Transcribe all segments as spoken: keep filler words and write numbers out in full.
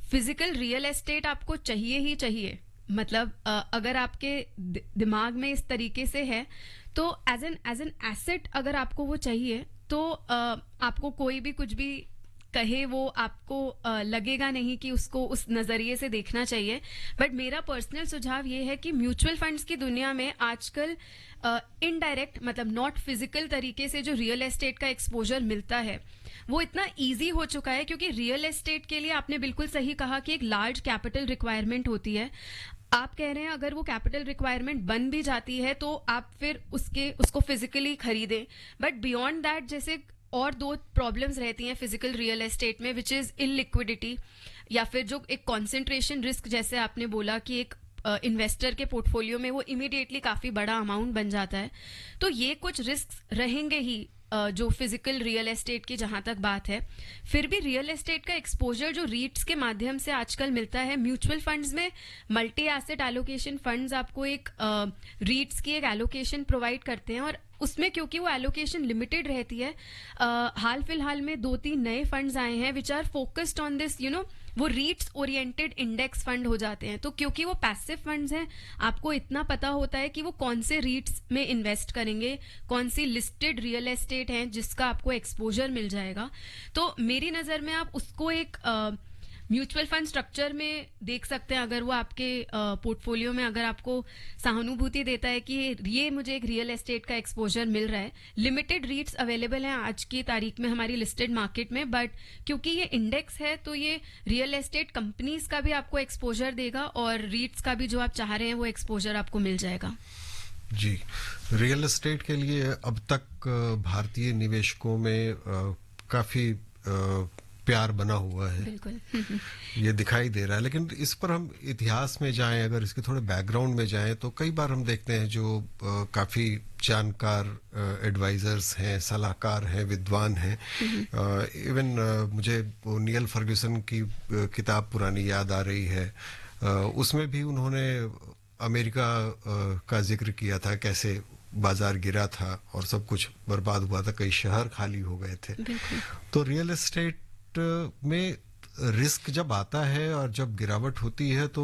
Physical real estate आपको चाहिए ही चाहिए। मतलब अ, अगर आपके दि- दिमाग में इस तरीके से है तो as an as an asset अगर आपको वो चाहिए तो अ, आपको कोई भी कुछ भी कहे वो आपको अ, लगेगा नहीं कि उसको उस नजरिए से देखना चाहिए। बट मेरा पर्सनल सुझाव ये है कि म्यूचुअल फंड्स की दुनिया में आजकल इनडायरेक्ट मतलब नॉट फिजिकल तरीके से जो रियल एस्टेट का एक्सपोजर मिलता है वो इतना इजी हो चुका है, क्योंकि रियल एस्टेट के लिए आपने बिल्कुल सही कहा कि एक लार्ज कैपिटल रिक्वायरमेंट होती है। आप कह रहे हैं अगर वो कैपिटल रिक्वायरमेंट बन भी जाती है तो आप फिर उसके उसको फिजिकली खरीदें। बट बियॉन्ड दैट जैसे और दो प्रॉब्लम्स रहती हैं फिजिकल रियल एस्टेट में, विच इज इलिक्विडिटी, या फिर जो एक कॉन्सेंट्रेशन रिस्क, जैसे आपने बोला कि एक इन्वेस्टर के पोर्टफोलियो में वो इमीडिएटली काफी बड़ा अमाउंट बन जाता है। तो ये कुछ रिस्क रहेंगे ही अ, जो फिजिकल रियल एस्टेट की जहां तक बात है। फिर भी रियल एस्टेट का एक्सपोजर जो रीट्स के माध्यम से आजकल मिलता है, म्यूचुअल फंड्स में मल्टी एसेट एलोकेशन फंड्स आपको एक रीट्स की एक एलोकेशन प्रोवाइड करते हैं, और उसमें क्योंकि वो एलोकेशन लिमिटेड रहती है, अ, हाल फिलहाल में दो तीन नए फंड्स आए हैं which are focused on this, you know, वो रीट्स ओरिएंटेड इंडेक्स फंड हो जाते हैं। तो क्योंकि वो पैसिव फंड्स हैं, आपको इतना पता होता है कि वो कौन से रीट्स में इन्वेस्ट करेंगे, कौन सी लिस्टेड रियल एस्टेट है जिसका आपको एक्सपोजर मिल जाएगा। तो मेरी नज़र में आप उसको एक म्यूचुअल फंड स्ट्रक्चर में देख सकते हैं। अगर वो आपके पोर्टफोलियो में अगर आपको सहानुभूति देता है कि ये मुझे एक रियल एस्टेट का एक्सपोजर मिल रहा है। लिमिटेड रीट्स अवेलेबल हैं आज की तारीख में हमारी लिस्टेड मार्केट में, बट क्योंकि ये इंडेक्स है तो ये रियल एस्टेट कंपनीज का भी आपको एक्सपोजर देगा और रीट्स का भी जो आप चाह रहे हैं वो एक्सपोजर आपको मिल जाएगा। जी, रियल एस्टेट के लिए अब तक अ, भारतीय निवेशकों में अ, काफी अ, प्यार बना हुआ है, बिल्कुल। ये दिखाई दे रहा है। लेकिन इस पर हम इतिहास में जाएं, अगर इसके थोड़े बैकग्राउंड में जाएं, तो कई बार हम देखते हैं जो अ, काफी जानकार एडवाइजर्स हैं, सलाहकार हैं, विद्वान हैं। इवन मुझे वो नियल फर्ग्यूसन की अ, किताब पुरानी याद आ रही है। अ, उसमें भी उन्होंने अमेरिका अ, का जिक्र किया था, कैसे बाजार गिरा था और सब कुछ बर्बाद हुआ था, कई शहर खाली हो गए थे। बिल्कुल। तो रियल एस्टेट में रिस्क जब आता है और जब गिरावट होती है तो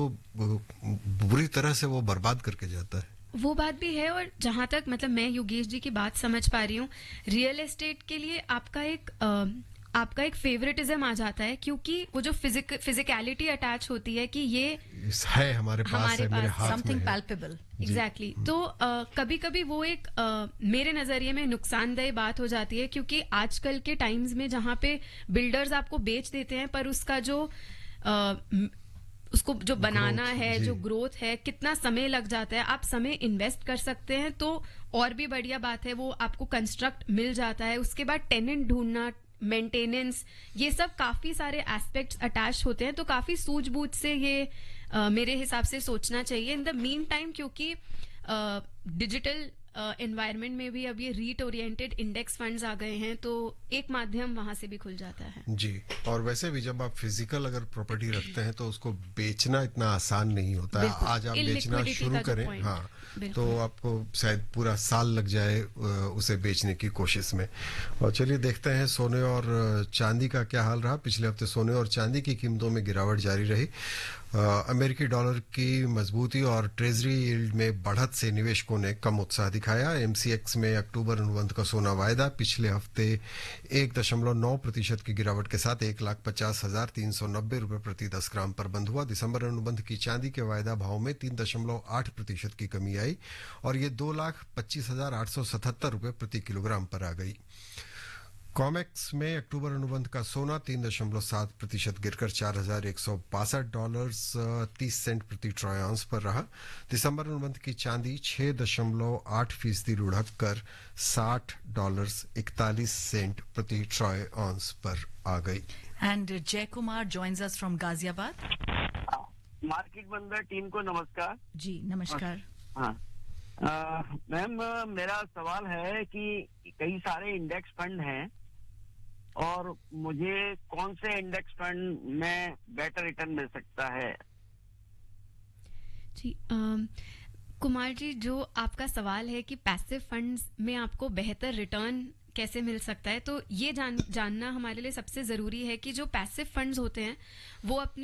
बुरी तरह से वो बर्बाद करके जाता है। वो बात भी है, और जहां तक मतलब मैं योगेश जी की बात समझ पा रही हूँ, रियल एस्टेट के लिए आपका एक अ, आपका एक फेवरेटिज्म आ जाता है, क्योंकि वो जो फिजिक फिजिकलिटी अटैच होती है कि ये है हमारे पास, हमारे है, मेरे पास हाथ समथिंग में है। पैल्पेबल। Exactly exactly. तो कभी कभी वो एक uh, मेरे नजरिए में नुकसानदेह बात हो जाती है, क्योंकि आजकल के टाइम्स में जहाँ पे बिल्डर्स आपको बेच देते हैं पर उसका जो uh, उसको जो बनाना Growth, है, जी। जो ग्रोथ है, कितना समय लग जाता है। आप समय इन्वेस्ट कर सकते हैं तो और भी बढ़िया बात है, वो आपको कंस्ट्रक्ट मिल जाता है। उसके बाद टेनेंट ढूंढना, मेंटेनेंस, ये सब काफी सारे एस्पेक्ट्स अटैच होते हैं। तो काफी सूझबूझ से ये uh, मेरे हिसाब से सोचना चाहिए इन द मीन टाइम, क्योंकि डिजिटल एनवायरनमेंट में भी अब ये रीट ओरिएंटेड इंडेक्स फंड्स आ गए हैं, तो एक माध्यम वहां से भी खुल जाता है। जी, और वैसे भी जब आप फिजिकल अगर प्रॉपर्टी रखते हैं तो उसको बेचना इतना आसान नहीं होता है। बिल्कुल। आज आप बेचना Illiquidity शुरू का जो करें, point, हाँ, बिल्कुल। तो आपको शायद पूरा साल लग जाए अ, उसे बेचने की कोशिश में। और चलिए देखते हैं सोने और चांदी का क्या हाल रहा। पिछले हफ्ते सोने और चांदी की कीमतों में गिरावट जारी रही। अ, अमेरिकी डॉलर की मजबूती और ट्रेजरी यील्ड में बढ़त से निवेशकों ने कम उत्साह दिखाया। एमसीएक्स में अक्टूबर अनुबंध का सोना वायदा पिछले हफ्ते एक दशमलव नौ प्रतिशत की गिरावट के साथ एक लाख पचास हजार तीन सौ नब्बे रुपये प्रति दस ग्राम पर बंद हुआ। दिसंबर अनुबंध की चांदी के वायदा भाव में तीन दशमलव आठ प्रतिशत की कमी आई और ये दो लाख पच्चीस हजार आठ सौ सतहत्तर रुपये प्रति किलोग्राम पर आ गई। कॉमेक्स में अक्टूबर अनुबंध का सोना तीन दशमलव सात प्रतिशत गिरकर चार हजार एक सौ बासठ डॉलर तीस सेंट प्रति ट्रॉय आउंस पर रहा। दिसंबर अनुबंध की चांदी छह दशमलव आठ फीसदी लुढ़क कर साठ डॉलर इकतालीस सेंट प्रति ट्रॉय आउंस पर आ गई। एंड जय Kumar joins us from Ghaziabad. Market बंदर टीम को नमस्कार जी नमस्कार। हाँ मैम, मेरा सवाल है कि कई सारे इंडेक्स फंड हैं और मुझे कौन से इंडेक्स फंड में बेटर रिटर्न मिल सकता है? जी अम, कुमार जी, जो आपका सवाल है कि पैसिव फंड्स में आपको बेहतर रिटर्न कैसे मिल सकता है, तो ये जान जानना हमारे लिए सबसे जरूरी है कि जो पैसिव फंड्स होते हैं वो अपने